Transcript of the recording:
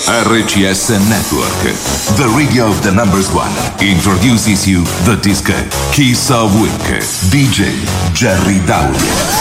RCS Network, the radio of the numbers one, introduces you the disco Kiss of Week, DJ Jerry Dowd.